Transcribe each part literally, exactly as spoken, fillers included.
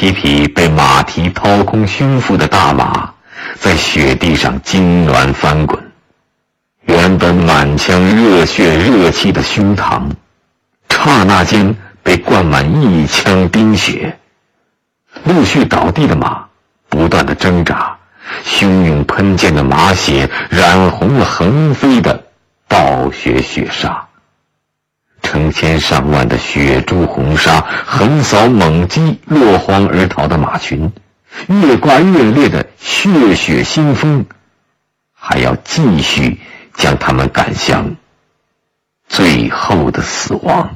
匹匹被马蹄掏空胸腹的大马在雪地上痉挛翻滚，原本满腔热血热气的胸膛刹那间被灌满一腔冰血，陆续倒地的马不断的挣扎，汹涌喷溅的马血染红了横飞的暴雪雪沙，成千上万的雪珠红纱横扫猛击落荒而逃的马群，越刮越烈的血血腥风还要继续将他们赶向最后的死亡。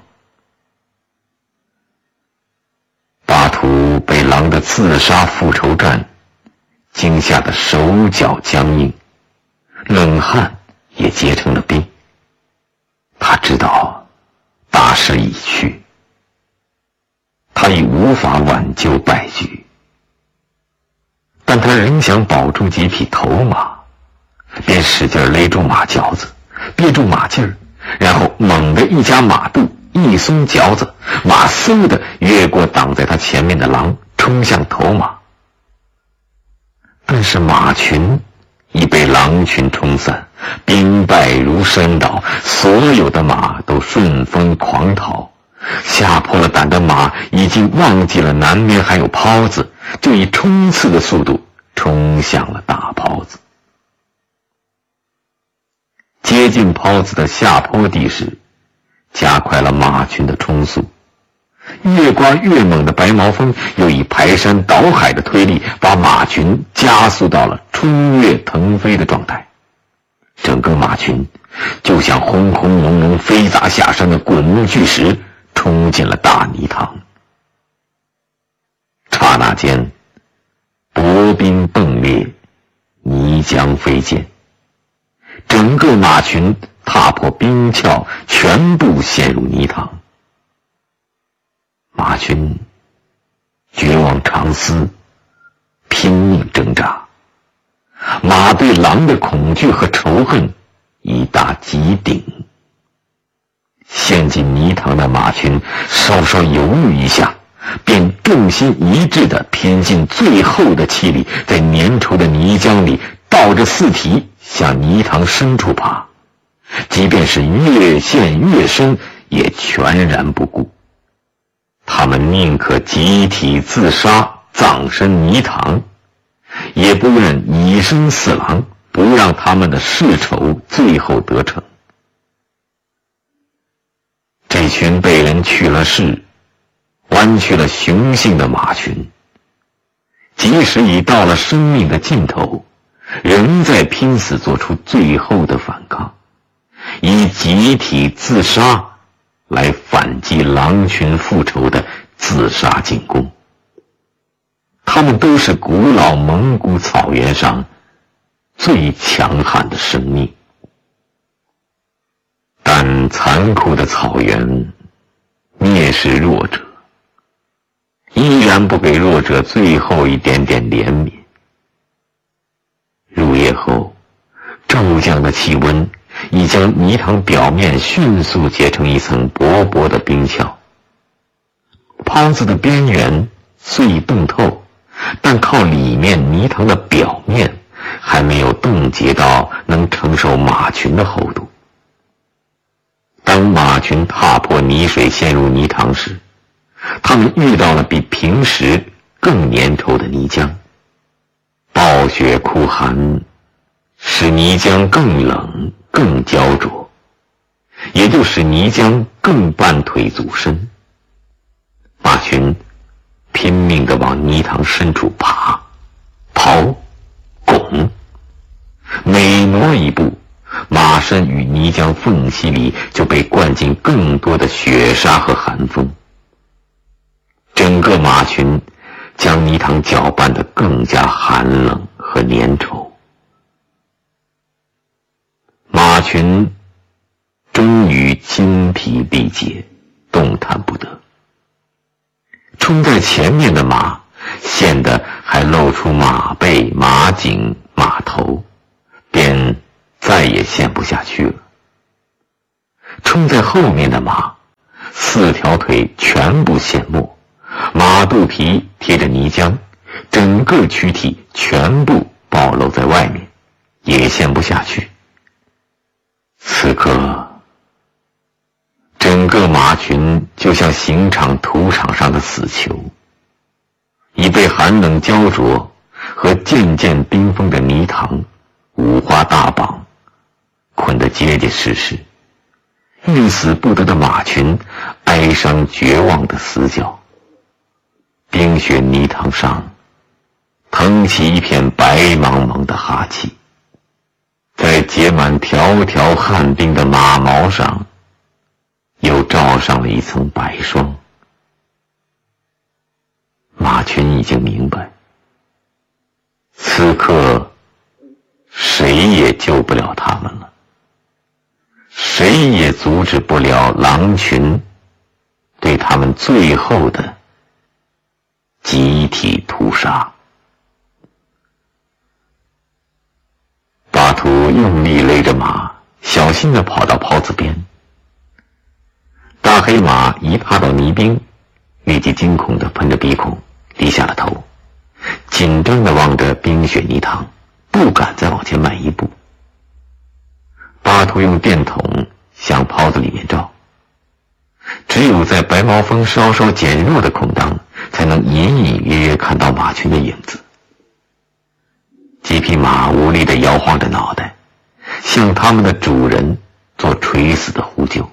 巴图被狼的自杀复仇战惊吓得手脚僵硬，冷汗也结成了冰。他知道大势已去，他已无法挽救败局，但他仍想保住几匹头马，便使劲勒住马脚子，憋住马劲儿，然后猛地一夹马肚，一松嚼子，马嗖地越过挡在他前面的狼，冲向头马。但是马群已被狼群冲散，兵败如山倒，所有的马都顺风狂逃。吓破了胆的马已经忘记了南边还有泡子，就以冲刺的速度冲向了大泡子。接近泡子的下坡地时，加快了马群的冲速。越刮越猛的白毛风又以排山倒海的推力，把马群加速到了春跃腾飞的状态。整个马群就像轰轰隆隆飞砸下山的滚木巨石，冲进了大泥塘。刹那间，薄冰迸裂，泥浆飞溅，整个马群踏破冰壳，全部陷入泥塘。马群绝望长嘶，拼命挣扎。马对狼的恐惧和仇恨已达极顶。陷进泥塘的马群稍稍犹豫一下，便重心一致地拼尽最后的气力，在粘稠的泥浆里倒着四蹄向泥塘深处爬，即便是越陷越深也全然不顾。他们宁可集体自杀，葬身泥塘，也不愿以身饲狼，不让他们的世仇最后得逞。这群被人去了势、剜去了雄性的马群，即使已到了生命的尽头，仍在拼死做出最后的反抗，以集体自杀来反击狼群复仇的自杀进攻。他们都是古老蒙古草原上最强悍的生命，但残酷的草原蔑视弱者，依然不给弱者最后一点点怜悯。入夜后，骤降的气温已将泥塘表面迅速结成一层薄薄的冰壳。泡子的边缘虽已冻透，但靠里面泥塘的表面还没有冻结到能承受马群的厚度。当马群踏破泥水陷入泥塘时，他们遇到了比平时更粘稠的泥浆。暴雪酷寒使泥浆更冷更焦灼，也就使泥浆更半腿阻身。马群拼命地往泥塘深处爬、刨、拱，每挪一步，马身与泥浆缝隙里就被灌进更多的雪沙和寒风。整个马群将泥塘搅拌得更加寒冷和粘稠。马群终于筋疲力竭，动弹不得。冲在前面的马现得还露出马背、马颈、马头，便再也陷不下去了。冲在后面的马四条腿全部陷没，马马肚皮贴着泥浆，整个躯体全部暴露在外面，也陷不下去。此刻，整个马群就像刑场土场上的死囚，已被寒冷焦灼和渐渐冰封的泥塘五花大绑捆得结结实实，欲死不得的马群哀伤绝望的死角。冰雪泥塘上腾起一片白茫茫的哈气，在结满条条旱冰的马毛上又罩上了一层白霜。马群已经明白，此刻谁也救不了他们了，谁也阻止不了狼群对他们最后的集体屠杀。巴图用力勒着马，小心地跑到袍子边。大黑马一踏到泥冰，立即惊恐地喷着鼻孔，低下了头，紧张地望着冰雪泥塘，不敢再往前迈一步。巴图用电筒向袍子里面照，只有在白毛风稍稍减弱的空当，才能隐隐约约看到马群的影子。几匹马无力地摇晃着脑袋，向他们的主人做垂死的呼救。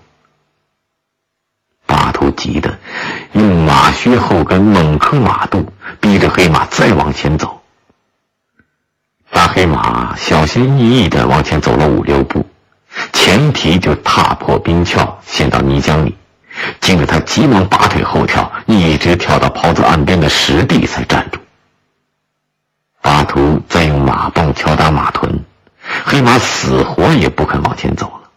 巴图急得用马靴后跟猛磕马肚，逼着黑马再往前走。大黑马小心翼翼地往前走了五六步，前蹄就踏破冰鞘，陷到泥浆里，惊得他急忙拔腿后跳，一直跳到袍子岸边的石地才站住。巴图再用马棒敲打马臀，黑马死活也不肯往前走了。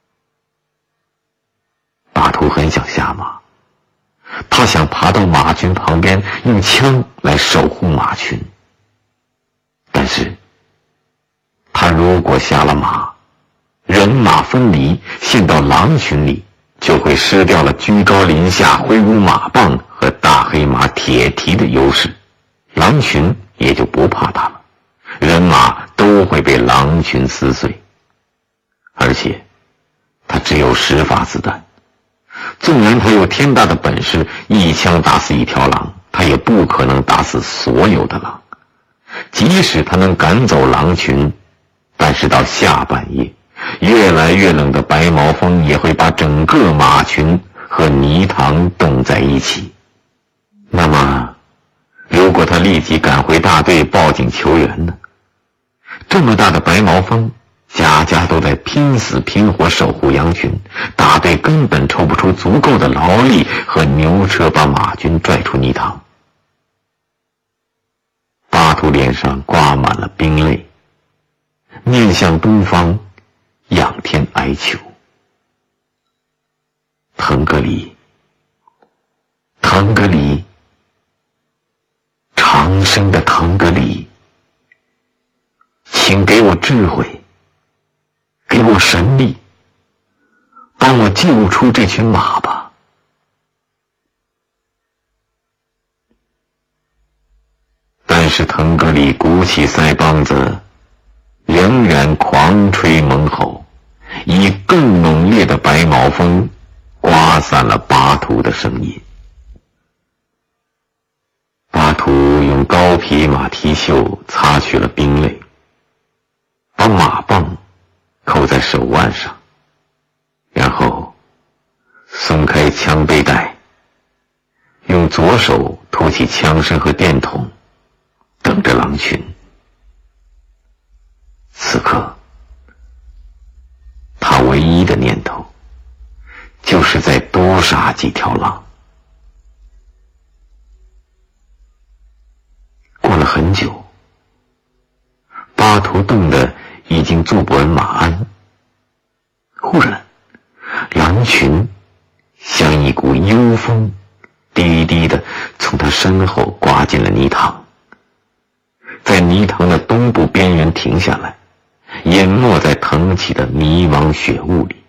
巴图很想下马，他想爬到马群旁边，用枪来守护马群。但是他如果下了马，人马分离，陷到狼群里，就会失掉了居高临下挥舞马棒和大黑马铁蹄的优势，狼群也就不怕他了，人马都会被狼群撕碎。而且他只有十发子弹，纵然他有天大的本事，一枪打死一条狼，他也不可能打死所有的狼。即使他能赶走狼群，但是到下半夜，越来越冷的白毛风也会把整个马群和泥塘冻在一起。那么如果他立即赶回大队报警求援呢？这么大的白毛风，家家都在拼死拼活守护羊群，大队根本抽不出足够的劳力和牛车把马群拽出泥塘。巴图脸上挂满了冰泪，面向东方仰天哀求：腾格里，腾格里，长生的腾格里，请给我智慧，给我神力，帮我救出这群马吧。但是腾格里鼓起腮帮子，仍然狂吹猛吼，以更猛烈的白毛风刮散了巴图的声音。巴图用高皮马蹄袖擦去了冰泪，把马棒扣在手腕上，然后松开枪背带，用左手托起枪身和电筒，等着狼群。此刻他唯一的念头就是再多杀几条狼。过了很久，巴图冻得已经坐不稳马鞍，忽然狼群像一股幽风低低地从他身后刮进了泥塘，在泥塘的东部边缘停下来，淹没在腾起的迷茫雪雾里。